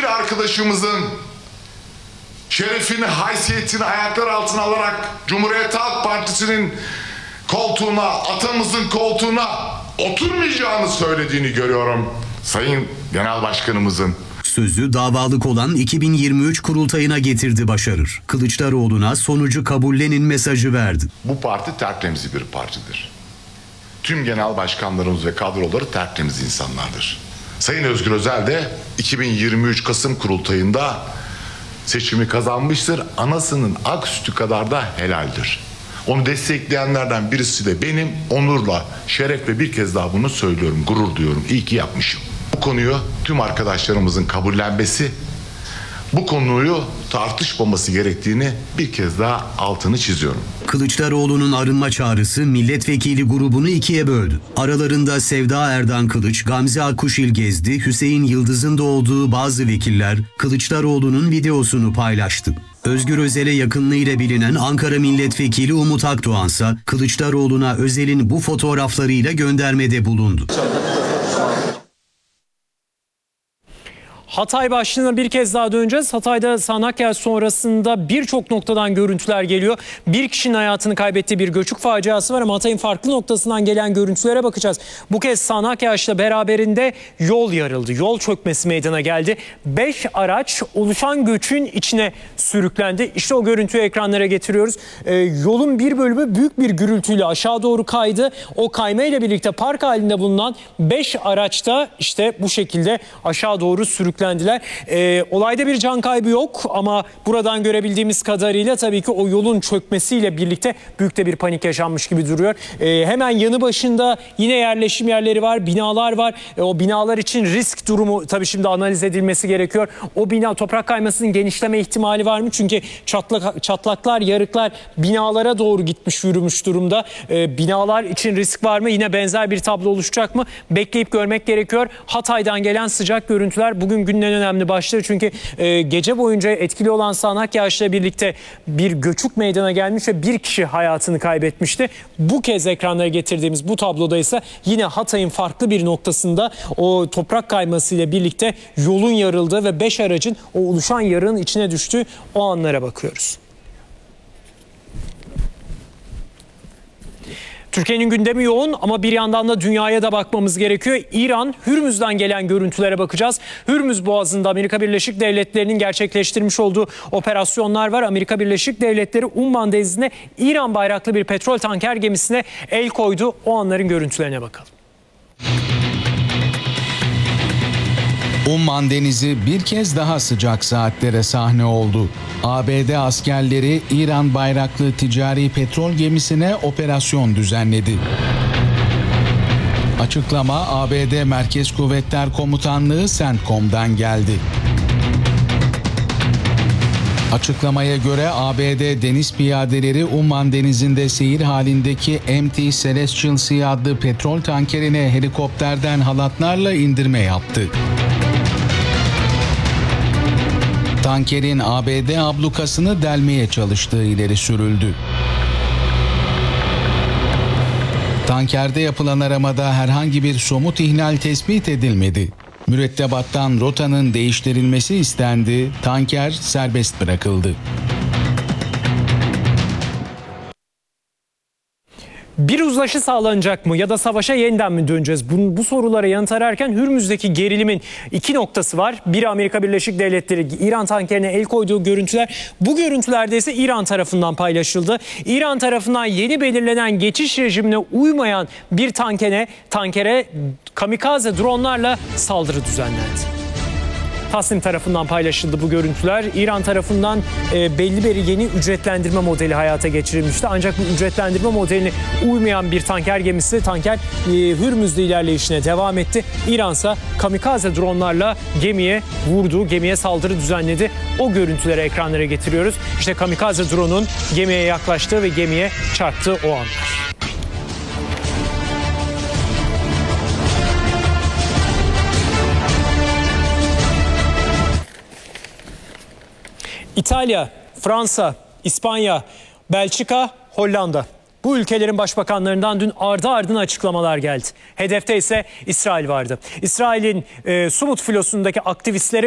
bir arkadaşımızın şerefini, haysiyetini ayaklar altına alarak Cumhuriyet Halk Partisi'nin koltuğuna, atamızın koltuğuna oturmayacağını söylediğini görüyorum Sayın Genel Başkanımızın. Sözü davalık olan 2023 kurultayına getirdi Başarır. Kılıçdaroğlu'na sonucu kabullenin mesajı verdi. Bu parti tertemiz bir partidir. Tüm genel başkanlarımız ve kadroları tertemiz insanlardır. Sayın Özgür Özel de 2023 Kasım kurultayında seçimi kazanmıştır. Anasının ak sütü kadar da helaldir. Onu destekleyenlerden birisi de benim. Onurla, şerefle bir kez daha bunu söylüyorum. Gurur duyuyorum. İyi ki yapmışım. Bu konuyu tüm arkadaşlarımızın kabullenmesi, bu konuyu tartışmaması gerektiğini bir kez daha altını çiziyorum. Kılıçdaroğlu'nun arınma çağrısı milletvekili grubunu ikiye böldü. Aralarında Sevda Erdan Kılıç, Gamze Akkuşil gezdi, Hüseyin Yıldız'ın da olduğu bazı vekiller Kılıçdaroğlu'nun videosunu paylaştı. Özgür Özel'e yakınlığıyla bilinen Ankara Milletvekili Umut Akdoğan ise Kılıçdaroğlu'na Özel'in bu fotoğraflarıyla göndermede bulundu. Hatay başlığına bir kez daha döneceğiz. Hatay'da sağanak yağış sonrasında birçok noktadan görüntüler geliyor. Bir kişinin hayatını kaybettiği bir göçük faciası var ama Hatay'ın farklı noktasından gelen görüntülere bakacağız. Bu kez sağanak yağışla beraberinde yol yarıldı. Yol çökmesi meydana geldi. 5 araç oluşan göçün içine sürüklendi. İşte o görüntüyü ekranlara getiriyoruz. Yolun bir bölümü büyük bir gürültüyle aşağı doğru kaydı. O kaymayla birlikte park halinde bulunan 5 araç da işte bu şekilde aşağı doğru sürüklendiler. Olayda bir can kaybı yok ama buradan görebildiğimiz kadarıyla tabii ki o yolun çökmesiyle birlikte büyük de bir panik yaşanmış gibi duruyor. Hemen yanı başında yine yerleşim yerleri var, binalar var. O binalar için risk durumu tabii şimdi analiz edilmesi gerekiyor. O bina toprak kaymasının genişleme ihtimali var mı? Çünkü çatlaklar, yarıklar binalara doğru gitmiş, yürümüş durumda. Binalar için risk var mı? Yine benzer bir tablo oluşacak mı? Bekleyip görmek gerekiyor. Hatay'dan gelen sıcak görüntüler bugün günün en önemli başlığı çünkü gece boyunca etkili olan sağanak yağışla birlikte bir göçük meydana gelmiş ve bir kişi hayatını kaybetmişti. Bu kez ekranlara getirdiğimiz bu tabloda ise yine Hatay'ın farklı bir noktasında o toprak kaymasıyla birlikte yolun yarıldığı ve 5 aracın o oluşan yarığın içine düştüğü o anlara bakıyoruz. Türkiye'nin gündemi yoğun ama bir yandan da dünyaya da bakmamız gerekiyor. İran, Hürmüz'den gelen görüntülere bakacağız. Hürmüz Boğazı'nda Amerika Birleşik Devletleri'nin gerçekleştirmiş olduğu operasyonlar var. Amerika Birleşik Devletleri Umman Denizi'ne İran bayraklı bir petrol tanker gemisine el koydu. O anların görüntülerine bakalım. Umman Denizi bir kez daha sıcak saatlere sahne oldu. ABD askerleri İran bayraklı ticari petrol gemisine operasyon düzenledi. Açıklama ABD Merkez Kuvvetler Komutanlığı CENTCOM'dan geldi. Açıklamaya göre ABD deniz piyadeleri Umman Denizi'nde seyir halindeki MT Celestial Sea adlı petrol tankerine helikopterden halatlarla indirme yaptı. Tankerin ABD ablukasını delmeye çalıştığı ileri sürüldü. Tankerde yapılan aramada herhangi bir somut ihlal tespit edilmedi. Mürettebattan rotanın değiştirilmesi istendi, tanker serbest bırakıldı. Bir uzlaşı sağlanacak mı ya da savaşa yeniden mi döneceğiz? Bu sorulara yanıt ararken Hürmüz'deki gerilimin iki noktası var. Biri Amerika Birleşik Devletleri İran tankerine el koyduğu görüntüler. Bu görüntülerde ise İran tarafından paylaşıldı. İran tarafından yeni belirlenen geçiş rejimine uymayan bir tankere kamikaze dronlarla saldırı düzenlendi. Tasnim tarafından paylaşıldı bu görüntüler. İran tarafından belli bir yeni ücretlendirme modeli hayata geçirilmişti. Ancak bu ücretlendirme modeline uymayan bir tanker gemisi, Hürmüz'de ilerleyişine devam etti. İran ise kamikaze dronlarla gemiye vurdu, gemiye saldırı düzenledi. O görüntüleri ekranlara getiriyoruz. İşte kamikaze drone'un gemiye yaklaştığı ve gemiye çarptığı o anlar. İtalya, Fransa, İspanya, Belçika, Hollanda. Bu ülkelerin başbakanlarından dün ardı ardına açıklamalar geldi. Hedefte ise İsrail vardı. İsrail'in Sumut filosundaki aktivistlere